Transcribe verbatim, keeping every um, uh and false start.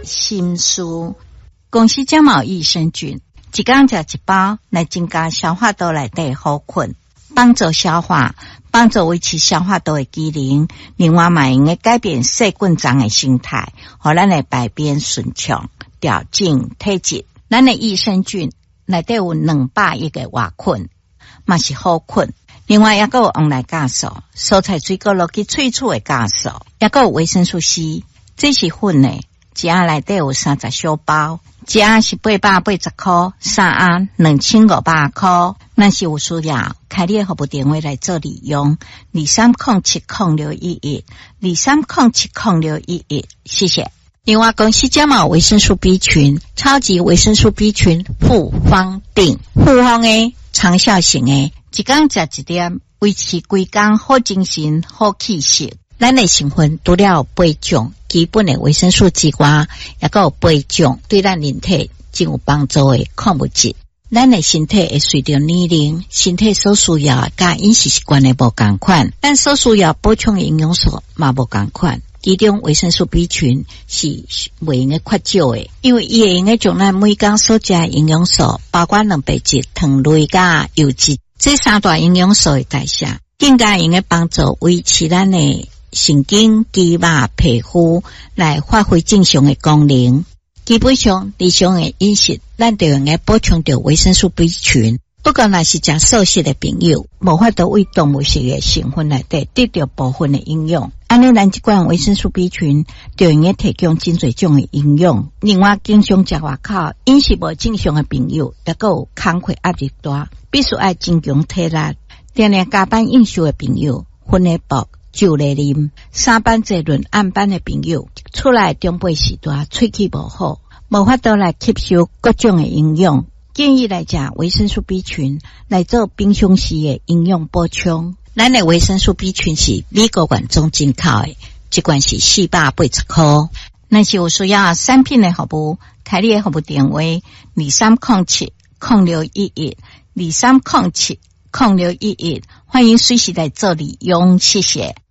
心思。公司感冒益生菌，一天吃一包，来增加消化道内底好菌，帮助消化，帮助维持消化道的机能。另外嘛，用个改变细菌脏的生态，互咱的排便顺畅，调整体质。咱的益生菌内底有两百亿个活菌，嘛是好菌。另外，也个有黄来酵素、蔬菜水果落去萃取的酵素，也个有维生素 C， 这是粉的。一盒内底有三十小包，一盒是八百八十块，三盒两千五百块。若是有需要，开你的服务电话来做利用，二三零七零六一一，二三零七零六一一，谢谢。另外，公司感冒维生素 B 群，超级维生素 B 群复方定，复方的长效型的，一天食一点，维持规工好精神、好气色。咱的成分除了八种基本的维生素之外，也有八种对咱人体真有帮助的矿物质。咱的身体会随着年龄，身体所需要甲饮食习惯的无同款，咱所需要补充的营养素嘛无同款。其中维生素 B 群是袂用个缺少的，因为伊会用个将咱每天所食的营养素，包括蛋白质、糖类甲油脂，这三大营养素的代谢，更加用个帮助维持咱的神经、肌肉、皮肤来发挥正常的功能。基本上，理想的饮食，咱就用个补充到维生素 B 群。不过，若是食素食的朋友，无法度为动物性的成分内底得到部分的营养。安尼，咱这款维生素 B 群就用个提供真侪种的营养。另外，经常食外口饮食无正常的朋友，也个有工课压力大，必须爱增强体力。定定加班应酬的朋友，分个薄。就来啉，三班制轮暗班的朋友，出来中背时段喙齿无好，无法度来吸收各种的营养，建议来食维生素 B 群来做平常时的营养补充。咱的维生素 B 群是美国原装进口的，一罐是四百八十块。若是有需要产品的服务，开你的服务电话二三零七零六一一，二三零七零六一一，欢迎随时来做利用，谢谢。